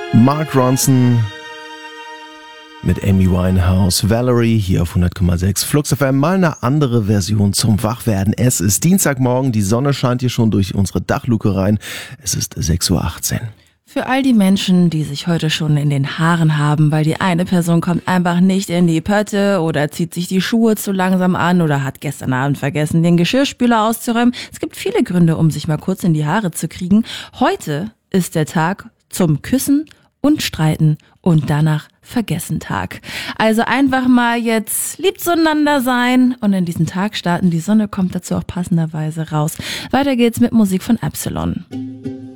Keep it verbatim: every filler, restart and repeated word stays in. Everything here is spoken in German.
Mark Ronson mit Amy Winehouse, Valerie hier auf hundert Komma sechs. Flux F M, mal eine andere Version zum Wachwerden. Es ist Dienstagmorgen, die Sonne scheint hier schon durch unsere Dachluke rein. Es ist sechs Uhr achtzehn. Für all die Menschen, die sich heute schon in den Haaren haben, weil die eine Person kommt einfach nicht in die Pötte oder zieht sich die Schuhe zu langsam an oder hat gestern Abend vergessen, den Geschirrspüler auszuräumen. Es gibt viele Gründe, um sich mal kurz in die Haare zu kriegen. Heute ist der Tag zum Küssen und Streiten und danach vergessen Tag. Also einfach mal jetzt lieb zueinander sein und in diesen Tag starten. Die Sonne kommt dazu auch passenderweise raus. Weiter geht's mit Musik von Epsilon.